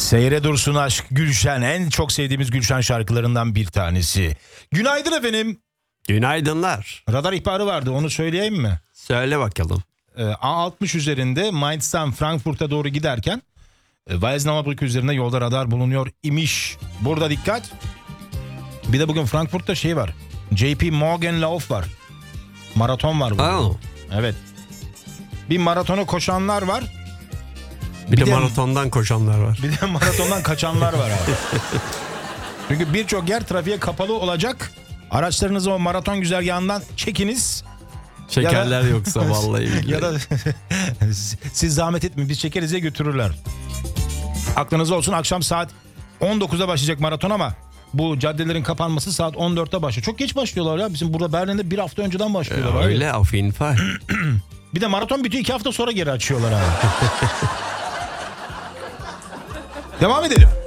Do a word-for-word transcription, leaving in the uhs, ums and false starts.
Seyre dursun aşk Gülşen, en çok sevdiğimiz Gülşen şarkılarından bir tanesi. Günaydın efendim. Günaydınlar. Radar ihbarı vardı, onu söyleyeyim mi? Söyle bakalım. Ee, A altmış üzerinde Mainz'tan Frankfurt'a doğru giderken e, Weiznauer üzerinde yolda radar bulunuyor imiş. Burada dikkat. Bir de bugün Frankfurt'ta şey var. J P Morgan Lauf var. Maraton var burada. Oh. Evet. Bir maratonu koşanlar var. Bir, Bir de, de- maratondan koşanlar var. Bir de maratondan kaçanlar var abi. Çünkü birçok yer trafiğe kapalı olacak. Araçlarınızı o maraton güzergahından çekiniz. Şekerler Ya da- yoksa vallahi billahi. Ya da siz zahmet etmeyin, biz çekeriz diye götürürler. Aklınızda olsun, akşam saat on dokuzda başlayacak maraton ama bu caddelerin kapanması saat on dörtte başlıyor. Çok geç başlıyorlar ya. Bizim burada Berlin'de bir hafta önceden başlıyorlar. Ya abi. öyle auf jeden Fall. Bir de maraton bitiyor, iki hafta sonra geri açıyorlar abi. Devam edelim.